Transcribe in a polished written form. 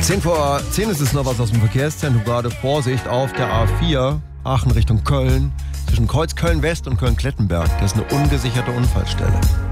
10:10 ist es noch was aus dem Verkehrszentrum. Gerade Vorsicht auf der A4 Aachen Richtung Köln. Zwischen Kreuz Köln-West und Köln-Klettenberg. Das ist eine ungesicherte Unfallstelle.